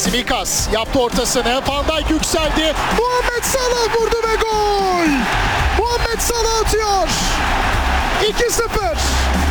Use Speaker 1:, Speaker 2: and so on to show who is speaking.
Speaker 1: Tsimikas yaptı ortasını. Van Dijk yükseldi. Muhammed Salah vurdu ve gol. Muhammed Salah atıyor. 2-0.